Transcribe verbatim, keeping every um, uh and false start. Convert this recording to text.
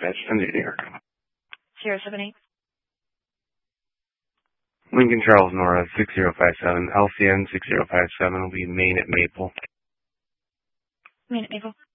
dispatch, send it here. zero seven eight. Lincoln Charles Nora six zero five seven, L C N six zero five seven will be Maine at Maple. Maine at Maple.